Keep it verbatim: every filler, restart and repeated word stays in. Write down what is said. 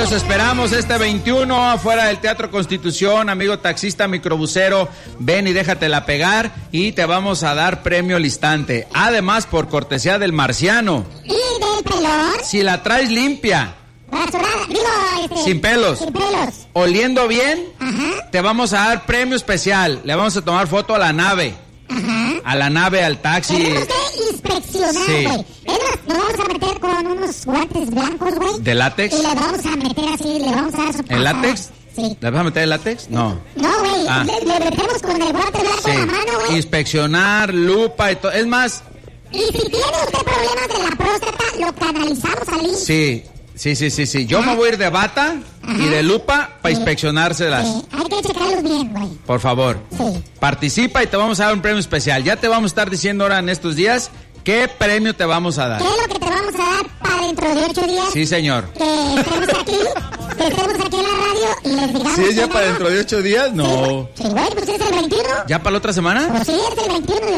los esperamos este veintiuno afuera del Teatro Constitución, amigo taxista, microbusero, ven y déjatela pegar y te vamos a dar premio al instante. Además, por cortesía del Marciano. ¿Y del pelón? Si la traes limpia. Rasurada, digo, este, sin pelos. Sin pelos. Oliendo bien, Ajá. te vamos a dar premio especial. Le vamos a tomar foto a la nave. Ajá. A la nave, al taxi. Tenemos que inspeccionar, güey. Sí. Es más, nos vamos a meter con unos guantes blancos, güey. ¿De látex? Y le vamos a meter así, le vamos a dar su ¿En látex? Sí. ¿Le vas a meter el látex? No. No, güey, Ah. le, le metemos con el guante blanco Sí. en la mano, güey. Inspeccionar, lupa y todo. Es más, Y si tiene usted problemas de la próstata, lo canalizamos al I M S S. sí, sí, sí, sí, sí. Yo me voy a ir de bata y de lupa para Sí. inspeccionárselas. Sí, hay que checarlos bien, güey. Por favor. Sí. Participa y te vamos a dar un premio especial. Ya te vamos a estar diciendo ahora en estos días qué premio te vamos a dar. ¿Qué es lo que te vamos a dar para dentro de ocho días? Sí, señor. Que estemos aquí, que estemos aquí en la radio y les digamos... ¿Sí es ya que para no. dentro de ocho días? No. Sí, güey, pues es el veintiuno. ¿Ya para la otra semana? Pues sí, es el veintiuno.